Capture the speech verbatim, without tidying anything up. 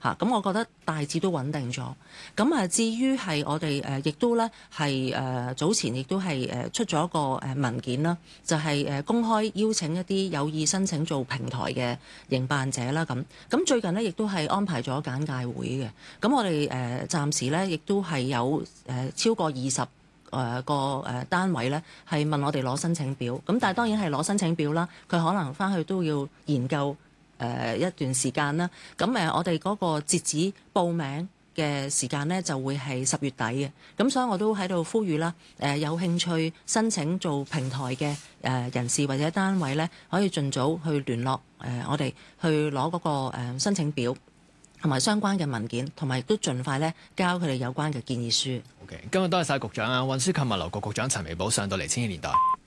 嚇。咁我覺得大致都穩定咗。咁啊，至於係我哋誒，亦都咧係誒早前亦都係誒出咗一個誒文件啦，就係誒公開邀請一啲有意申請做平台嘅營辦者啦。咁咁最近呢，亦都係安排咗簡介會嘅。咁我哋誒暫時咧亦都係有誒超過二十誒個誒單位咧係問我哋攞申請表。咁但係當然係攞申請表啦，佢可能翻去都要研究誒一段時間啦。咁誒我哋嗰個截止報名嘅時間呢，就會係十月底嘅。咁所以我都喺度呼籲啦，誒有興趣申請做平台嘅誒人士或者單位呢，可以盡早去聯絡誒我哋去攞嗰個誒申請表同埋相關嘅文件，同埋亦都盡快咧交佢哋有關嘅建議書。 OK，今日多謝晒局長啊，運輸及物流局局長陳美寶上到嚟千禧年代。